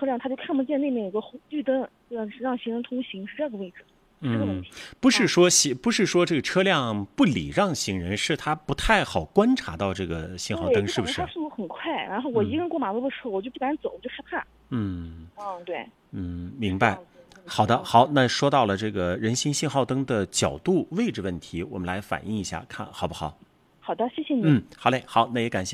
车辆，他就看不见那边有个绿灯，让行人通行，是这个位置。这个问题不是说这个车辆不礼让行人，是他不太好观察到这个信号灯，是不是？ 他速度很快，然后我一个人过马路的时候，我就不敢走，我就害怕。对。 明白。好的，好，那说到了这个人行信号灯的角度位置问题，我们来反映一下，看好不好？ 好的，谢谢你。 好嘞，好，那也感谢。